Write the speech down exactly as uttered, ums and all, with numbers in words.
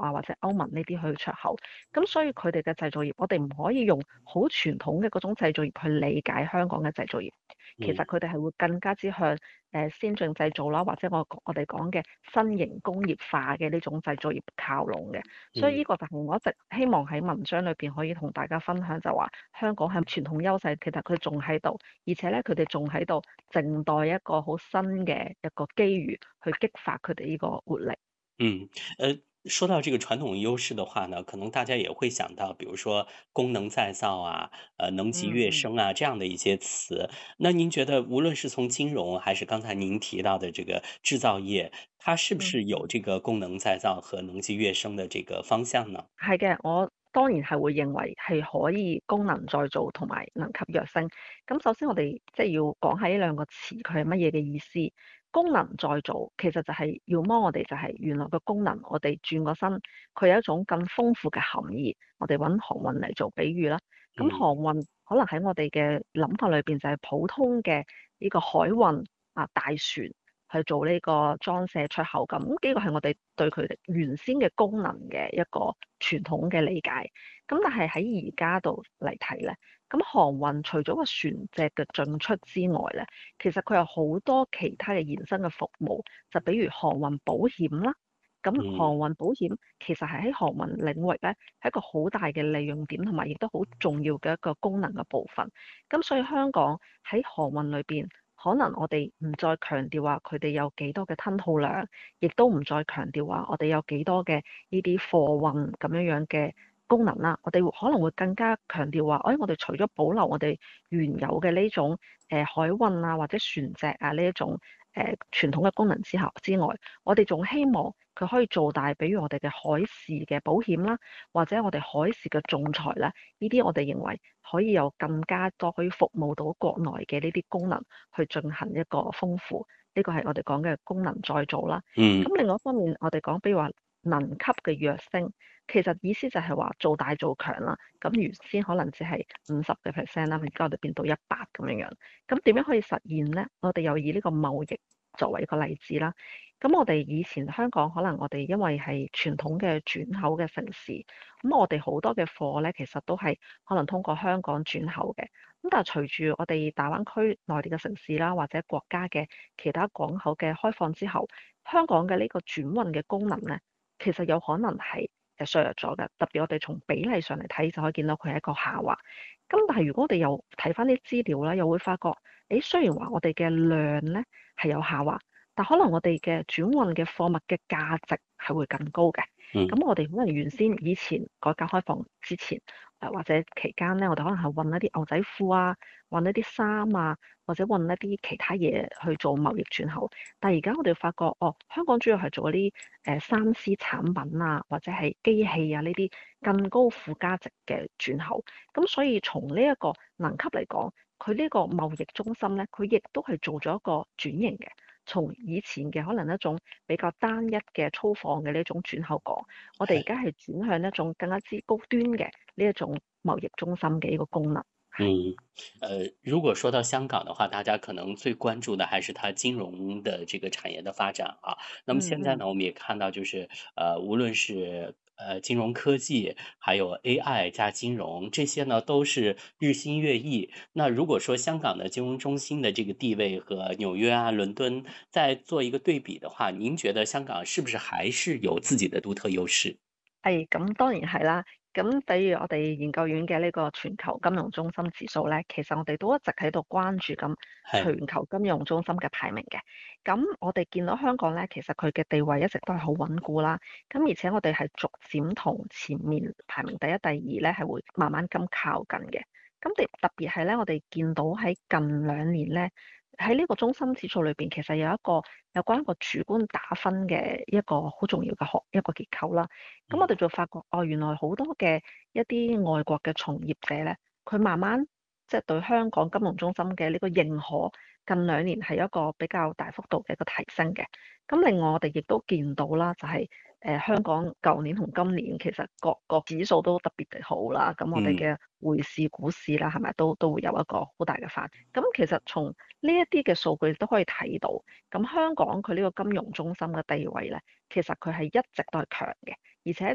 啊或者歐盟呢啲去出口。咁所以佢哋嘅製造業，我哋唔可以用好傳統嘅嗰種製造業去理解香港嘅製造業。其實嗯佢哋係會更加之向誒先進製造啦，或者我我哋講嘅新型工業化嘅呢種製造業靠攏嘅。所以嗯。 呢個就係我一直希望喺文章裏邊可以同大家分享，就話香港係傳統優勢，其實佢仲喺度，而且咧佢哋仲喺度靜待一個好新嘅一個機遇去激發佢哋呢個活力。 嗯，呃，說到這個傳統優勢的話呢，可能大家也會想到，比如說功能再造啊，呃，能級嗯嗯躍升啊，這樣的一些詞。那您覺得，無論是從金融，還是剛才您提到的這個製造業，它是不是有嗯嗯。 這個功能再造和能級躍升的這個方向呢？ 係嘅，我當然係會認為係可以功能再造同埋能級躍升。咁首先我哋即係要講下呢兩個詞佢係乜嘢嘅意思。功能再造其實就係要麼我哋就係原來嘅功能，我哋轉個身，佢有一種更豐富嘅含義。我哋揾航運嚟做比喻啦。咁嗯航運可能喺我哋嘅諗法裏邊就係普通嘅呢個海運啊，大船去做呢個裝卸出口咁，呢個係我哋對佢哋原先嘅功能嘅一個傳統嘅理解。咁但係喺而家度嚟睇咧，咁航運除咗個船隻嘅進出之外咧，其實佢有好多其他嘅延伸嘅服務，就比如航運保險啦。咁航嗯運保險其實係喺航運領域咧，係一個好大嘅利用點，同埋亦都好重要嘅一個功能嘅部分。咁所以香港喺航運裏邊，可能我哋唔再強調話佢哋有幾多嘅吞吐量，亦都唔再強調話我哋有幾多嘅呢啲貨運咁樣樣嘅功能啦。我哋會可能會更加強調話，誒、哎，我哋除咗保留我哋原有嘅呢種誒、呃、海運啊或者船隻啊呢一種誒、呃、傳統嘅功能之後之外，我哋仲希望佢可以做大，比如我哋嘅海事嘅保險啦，或者我哋海事嘅仲裁啦，呢啲我哋認為可以有更加多可以服務到國內嘅呢啲功能去進行一個豐富。呢個係我哋講嘅功能再造啦。 嗯咁另外一方面，我哋講比如話能級嘅躍升，其實意思就係話做大做強啦。咁原先可能只係五十嘅 percent 啦，而家我哋變到一百咁樣樣。咁點樣可以實現呢？我哋又以呢個貿易作為一個例子啦。咁我哋以前香港可能我哋因為係傳統嘅轉口嘅城市，咁我哋好多嘅貨咧，其實都係可能通過香港轉口嘅。咁但係隨住我哋大灣區內地嘅城市啦，或者國家嘅其他港口嘅開放之後，香港嘅呢個轉運嘅功能咧，其實有可能係誒削弱咗嘅。特別我哋從比例上嚟睇，就可以見到佢係一個下滑。咁但係如果我哋又睇翻啲資料咧，又會發覺，誒雖然話我哋嘅量咧係有下滑，但可能我哋嘅轉運嘅貨物嘅價值係會更高嘅。 嗯咁我哋可能原先以前改革開放之前，誒或者期間咧，我哋可能係運一啲牛仔褲啊，運一啲衫啊，或者運一啲其他嘢去做貿易轉口。但係而家我哋發覺，哦，香港主要係做一啲誒三 C 產品啊，或者係機器啊呢啲更高附加值嘅轉口。咁所以從呢一個能級嚟講，佢呢個貿易中心咧，佢亦都係做咗一個轉型嘅。從以前嘅可能一種比較單一嘅粗放嘅呢一種轉口港，我哋而家係轉向一種更加之高端嘅呢一種貿易中心嘅一個功能。係。 嗯，呃，如果說到香港的話，大家可能最關注的還是它金融的這個產業的發展啊。那麼嗯嗯。 現在呢，我們也看到，就是呃，無論是呃金融科技，還有 A I 加金融，這些呢都是日新月異。那如果說香港的金融中心的這個地位和紐約啊、倫敦再做一個對比的話，您覺得香港是不是還是有自己的獨特優勢？ 係，咁當然係啦。咁比如我哋研究院嘅呢個全球金融中心指數咧，其實我哋都一直喺度關注緊係， 全球金融中心嘅排名嘅。咁我哋見到香港咧，其實佢嘅地位一直都係好穩固啦。咁而且我哋係逐漸同前面排名第一、第二咧係會慢慢咁靠近嘅。咁特特別係咧，我哋見到喺近兩年咧，喺呢個中心指數裏邊，其實有一個有關一個主觀打分嘅一個好重要嘅學一個結構啦。咁我嗯哋就發覺，哦，原來好多嘅一啲外國嘅從業者咧，佢慢慢即係對香港金融中心嘅呢個認可，近兩年係有一個比較大幅度嘅一個提升嘅。咁另外我哋亦都見到啦，就係、誒、香港舊年同今年其實各個指數都特別地好啦。咁我哋嗯嘅匯市、股市啦，係咪都都會有一個好大嘅發展。咁其實從呢一啲嘅數據都可以睇到，咁香港佢呢個金融中心嘅地位咧，其實佢係一直都係強嘅。而且